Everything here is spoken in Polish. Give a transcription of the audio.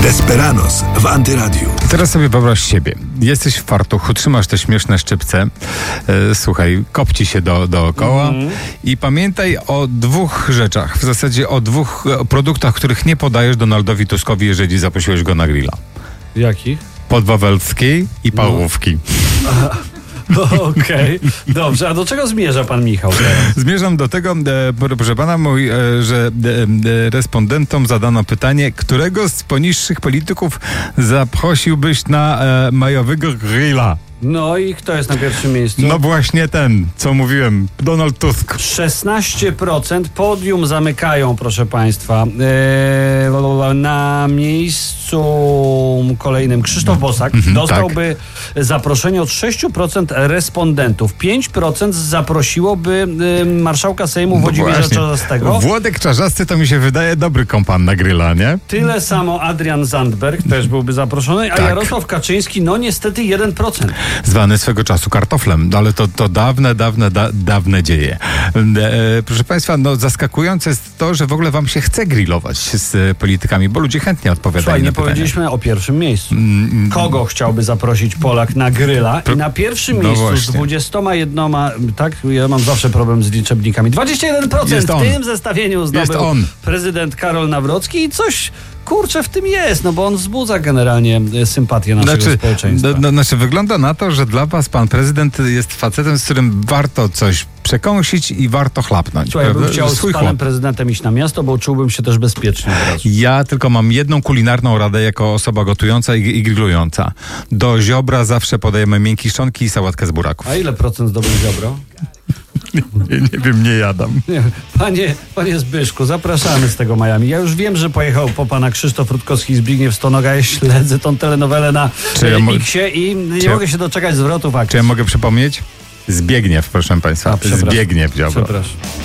Desperados w Antyradiu. Teraz sobie wyobraź siebie. Jesteś w fartuchu, trzymasz te śmieszne szczypce. Słuchaj, kopci się dookoła i pamiętaj o dwóch rzeczach. W zasadzie o dwóch produktach, których nie podajesz Donaldowi Tuskowi, jeżeli zaprosiłeś go na grilla. Jakich? Podwawelskiej i Pawłówki. Okej, dobrze. A do czego zmierza pan Michał teraz? Zmierzam do tego, proszę pana, że respondentom zadano pytanie, którego z poniższych polityków zaprosiłbyś na majowego grilla? No i kto jest na pierwszym miejscu? No właśnie ten, co mówiłem, Donald Tusk. 16% podium zamykają, proszę państwa. Na miejscu kolejnym Krzysztof Bosak dostałby zaproszenie od 6% respondentów. 5% zaprosiłoby marszałka Sejmu Włodzimierza Czarzastego. Włodek Czarzasty to mi się wydaje dobry kompan na grilla, nie? Tyle samo Adrian Zandberg też byłby zaproszony, a Jarosław Kaczyński, no niestety 1%. Zwany swego czasu kartoflem, ale to dawne dzieje. Proszę państwa, no zaskakujące jest to, że w ogóle wam się chce grillować z politykami, bo ludzie chętnie odpowiadają Słuchaj, na nie pytania. Powiedzieliśmy o pierwszym miejscu. Kogo chciałby zaprosić Polak na gryla? I na pierwszym miejscu z 21, tak? Ja mam zawsze problem z liczebnikami. 21% w tym zestawieniu zdobył prezydent Karol Nawrocki i coś... Kurczę, w tym jest, no bo on wzbudza generalnie sympatię naszego społeczeństwa. Wygląda na to, że dla was pan prezydent jest facetem, z którym warto coś przekąsić i warto chlapnąć. Słuchaj, ja bym chciał z panem prezydentem iść na miasto, bo czułbym się też bezpiecznie od razu. Ja tylko mam jedną kulinarną radę jako osoba gotująca i grillująca. Do ziobra zawsze podajemy miękiszonki i sałatkę z buraków. A ile procent zdobył Ziobro? Nie wiem, nie jadam. Panie Zbyszku, zapraszamy z tego Miami. Ja już wiem, że pojechał po pana Krzysztof Rutkowski i Zbigniew Stonoga. Ja śledzę tą telenowelę na X-ie i nie mogę się doczekać zwrotów akcji. Czy ja mogę przypomnieć? Zbigniew, proszę państwa. Zbigniew Ziobro. Przepraszam.